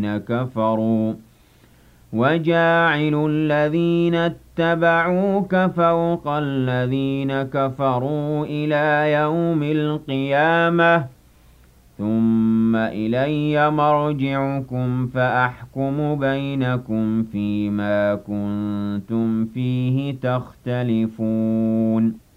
كفروا وجاعل الذين اتبعوك فوق الذين كفروا إلى يوم القيامة ثم إلي مرجعكم فأحكم بينكم فيما كنتم فيه تختلفون